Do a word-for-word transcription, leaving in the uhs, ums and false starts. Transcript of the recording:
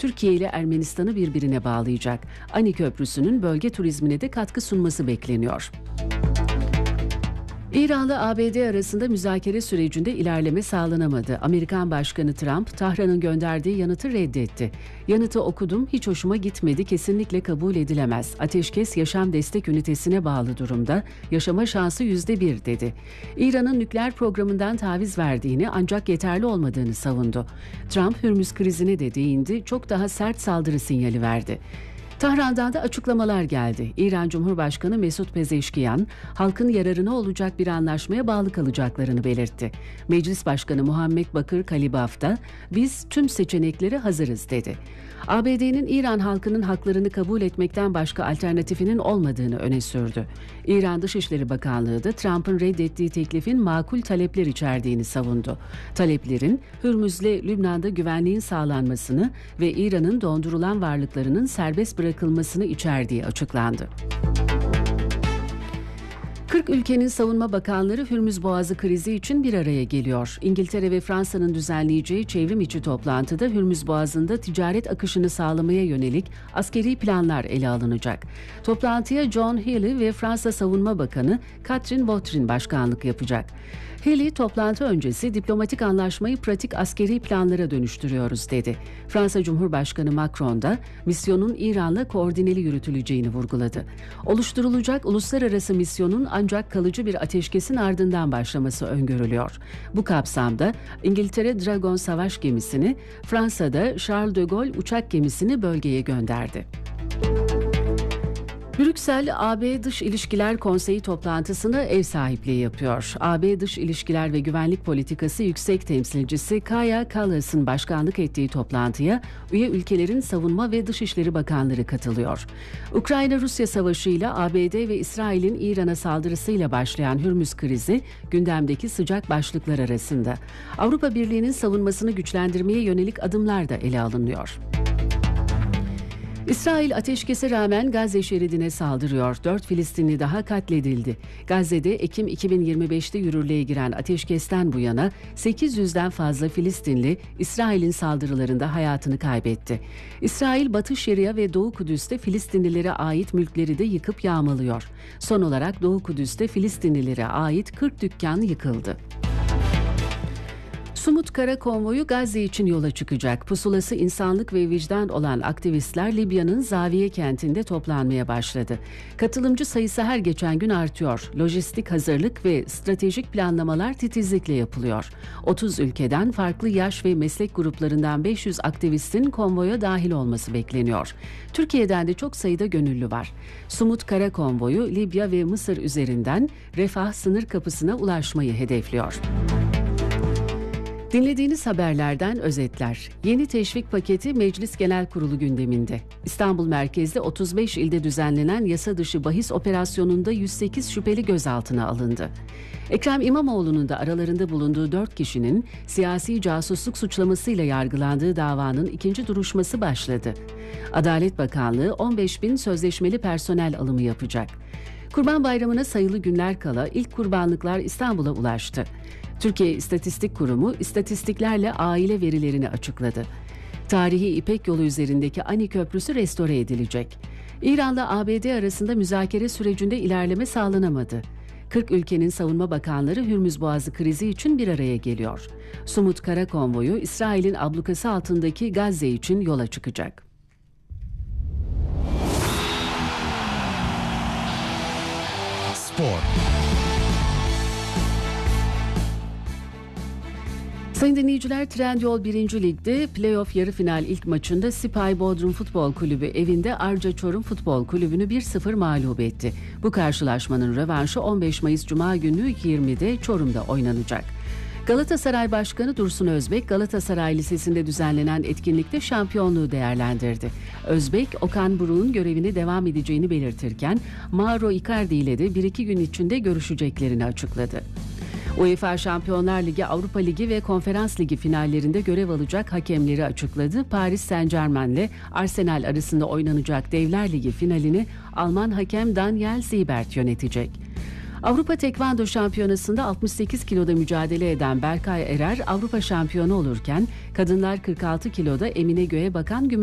Türkiye ile Ermenistan'ı birbirine bağlayacak. Ani Köprüsü'nün bölge turizmine de katkı sunması bekleniyor. İran'la A B D arasında müzakere sürecinde ilerleme sağlanamadı. Amerikan Başkanı Trump, Tahran'ın gönderdiği yanıtı reddetti. Yanıtı okudum, hiç hoşuma gitmedi, kesinlikle kabul edilemez. Ateşkes yaşam destek ünitesine bağlı durumda, yaşama şansı yüzde bir dedi. İran'ın nükleer programından taviz verdiğini ancak yeterli olmadığını savundu. Trump, Hürmüz krizine de değindi, çok daha sert saldırı sinyali verdi. Tahran'dan da açıklamalar geldi. İran Cumhurbaşkanı Mesut Pezeşkiyan, halkın yararına olacak bir anlaşmaya bağlı kalacaklarını belirtti. Meclis Başkanı Muhammed Bakır Kalibaf da biz tüm seçeneklere hazırız dedi. A B D'nin İran halkının haklarını kabul etmekten başka alternatifinin olmadığını öne sürdü. İran Dışişleri Bakanlığı da Trump'ın reddettiği teklifin makul talepler içerdiğini savundu. Taleplerin Hürmüz'le Lübnan'da güvenliğin sağlanmasını ve İran'ın dondurulan varlıklarının serbest bırakılmasını içerdiği açıklandı. kırk ülkenin savunma bakanları Hürmüz Boğazı krizi için bir araya geliyor. İngiltere ve Fransa'nın düzenleyeceği çevrim içi toplantıda Hürmüz Boğazı'nda ticaret akışını sağlamaya yönelik askeri planlar ele alınacak. Toplantıya John Healey ve Fransa Savunma Bakanı Catherine Vautrin başkanlık yapacak. Healey, toplantı öncesi diplomatik anlaşmayı pratik askeri planlara dönüştürüyoruz dedi. Fransa Cumhurbaşkanı Macron da misyonun İran'la koordineli yürütüleceğini vurguladı. Oluşturulacak uluslararası misyonun ancak kalıcı bir ateşkesin ardından başlaması öngörülüyor. Bu kapsamda İngiltere Dragon savaş gemisini, Fransa'da Charles de Gaulle uçak gemisini bölgeye gönderdi. Brüksel, A B Dış İlişkiler Konseyi toplantısına ev sahipliği yapıyor. A B Dış İlişkiler ve Güvenlik Politikası Yüksek Temsilcisi Kaja Kallas'ın başkanlık ettiği toplantıya üye ülkelerin savunma ve dışişleri bakanları katılıyor. Ukrayna-Rusya savaşıyla A B D ve İsrail'in İran'a saldırısıyla başlayan Hürmüz krizi gündemdeki sıcak başlıklar arasında. Avrupa Birliği'nin savunmasını güçlendirmeye yönelik adımlar da ele alınıyor. İsrail ateşkese rağmen Gazze şeridine saldırıyor. Dört Filistinli daha katledildi. Gazze'de Ekim iki bin yirmi beşte yürürlüğe giren ateşkesten bu yana sekiz yüzden fazla Filistinli İsrail'in saldırılarında hayatını kaybetti. İsrail, Batı Şeria ve Doğu Kudüs'te Filistinlilere ait mülkleri de yıkıp yağmalıyor. Son olarak Doğu Kudüs'te Filistinlilere ait kırk dükkan yıkıldı. Sumut Kara Konvoyu Gazze için yola çıkacak. Pusulası insanlık ve vicdan olan aktivistler Libya'nın Zaviye kentinde toplanmaya başladı. Katılımcı sayısı her geçen gün artıyor. Lojistik hazırlık ve stratejik planlamalar titizlikle yapılıyor. otuz ülkeden farklı yaş ve meslek gruplarından beş yüz aktivistin konvoya dahil olması bekleniyor. Türkiye'den de çok sayıda gönüllü var. Sumut Kara Konvoyu Libya ve Mısır üzerinden Refah sınır kapısına ulaşmayı hedefliyor. Dinlediğiniz haberlerden özetler. Yeni teşvik paketi Meclis Genel Kurulu gündeminde. İstanbul merkezli otuz beş ilde düzenlenen yasa dışı bahis operasyonunda yüz sekiz şüpheli gözaltına alındı. Ekrem İmamoğlu'nun da aralarında bulunduğu dört kişinin siyasi casusluk suçlamasıyla yargılandığı davanın ikinci duruşması başladı. Adalet Bakanlığı on beş bin sözleşmeli personel alımı yapacak. Kurban Bayramı'na sayılı günler kala ilk kurbanlıklar İstanbul'a ulaştı. Türkiye İstatistik Kurumu istatistiklerle aile verilerini açıkladı. Tarihi İpek Yolu üzerindeki Ani Köprüsü restore edilecek. İran'la A B D arasında müzakere sürecinde ilerleme sağlanamadı. kırk ülkenin savunma bakanları Hürmüz Boğazı krizi için bir araya geliyor. Sumut Kara Konvoyu İsrail'in ablukası altındaki Gazze için yola çıkacak. Spor. Sayın dinleyiciler, Trendyol birinci Lig'de playoff yarı final ilk maçında Sipay Bodrum Futbol Kulübü evinde Arca Çorum Futbol Kulübü'nü bir sıfır mağlup etti. Bu karşılaşmanın rövanşı on beş Mayıs Cuma günü yirmide Çorum'da oynanacak. Galatasaray Başkanı Dursun Özbek, Galatasaray Lisesi'nde düzenlenen etkinlikte şampiyonluğu değerlendirdi. Özbek, Okan Buruk'un görevine devam edeceğini belirtirken Mauro Icardi ile de bir iki gün içinde görüşeceklerini açıkladı. UEFA Şampiyonlar Ligi, Avrupa Ligi ve Konferans Ligi finallerinde görev alacak hakemleri açıkladı. Paris Saint-Germain ile Arsenal arasında oynanacak Devler Ligi finalini Alman hakem Daniel Siebert yönetecek. Avrupa Tekvando Şampiyonası'nda altmış sekiz kiloda mücadele eden Berkay Erer Avrupa şampiyonu olurken kadınlar kırk altı kiloda Emine Göğebakan gümüş